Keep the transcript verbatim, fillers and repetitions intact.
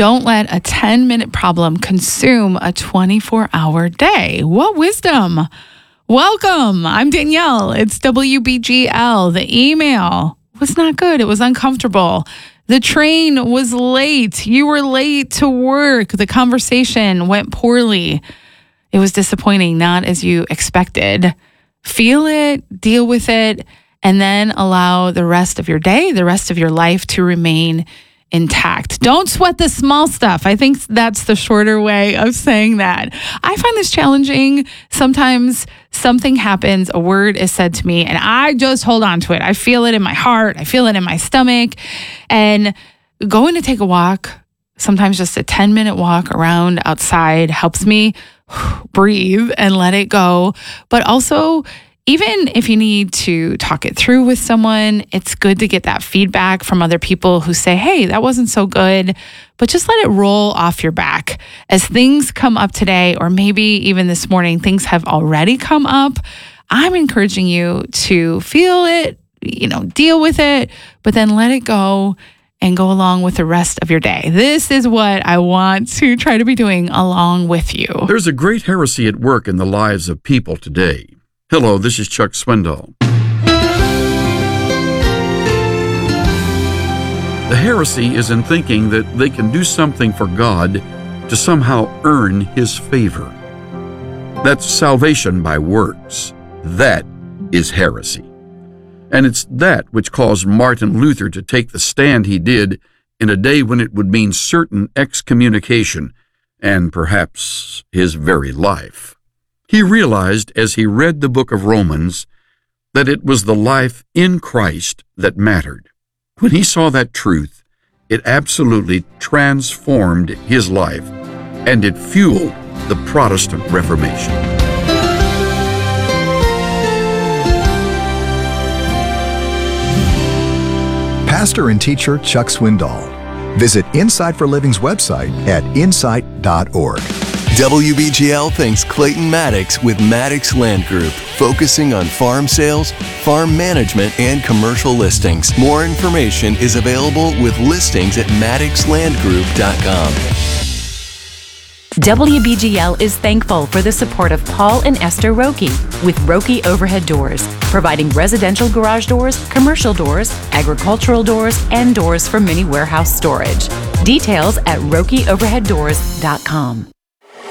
Don't let a ten-minute problem consume a twenty-four hour day. What wisdom? Welcome. I'm Danielle. It's W B G L. The email was not good. It was uncomfortable. The train was late. You were late to work. The conversation went poorly. It was disappointing, not as you expected. Feel it, deal with it, and then allow the rest of your day, the rest of your life to remain intact. Don't sweat the small stuff. I think that's the shorter way of saying that. I find this challenging. Sometimes something happens, a word is said to me, and I just hold on to it. I feel it in my heart. I feel it in my stomach. And going to take a walk, sometimes just a ten minute walk around outside, helps me breathe and let it go. But also, even if you need to talk it through with someone, it's good to get that feedback from other people who say, hey, that wasn't so good, but just let it roll off your back. As things come up today, or maybe even this morning, things have already come up, I'm encouraging you to feel it, you know, deal with it, but then let it go and go along with the rest of your day. This is what I want to try to be doing along with you. There's a great heresy at work in the lives of people today. Hello, this is Chuck Swindoll. The heresy is in thinking that they can do something for God to somehow earn His favor. That's salvation by works. That is heresy. And it's that which caused Martin Luther to take the stand he did in a day when it would mean certain excommunication and perhaps his very life. He realized as he read the book of Romans that it was the life in Christ that mattered. When he saw that truth, it absolutely transformed his life, and it fueled the Protestant Reformation. Pastor and teacher Chuck Swindoll. Visit Insight for Living's website at insight dot org. W B G L thanks Clayton Maddox with Maddox Land Group, focusing on farm sales, farm management, and commercial listings. More information is available with listings at maddox land group dot com. W B G L is thankful for the support of Paul and Esther Roque with Roque Overhead Doors, providing residential garage doors, commercial doors, agricultural doors, and doors for mini warehouse storage. Details at roque overhead doors dot com.